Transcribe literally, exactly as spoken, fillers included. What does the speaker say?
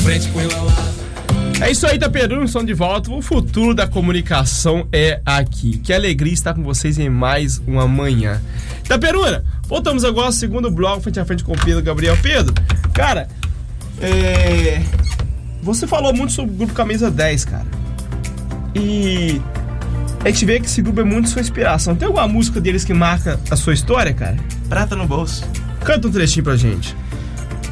frente com ele ao lado. É isso aí, Itaperuna, som de volta. O futuro da comunicação é aqui. Que alegria estar com vocês em mais uma manhã. Itaperuna, voltamos agora ao segundo bloco, frente a frente com o Pedro Gabriel. Pedro, cara, é... você falou muito sobre o grupo Camisa dez, cara. E a gente vê que esse grupo é muito sua inspiração. Tem alguma música deles que marca a sua história, cara? Prata no bolso. Canta um trechinho pra gente.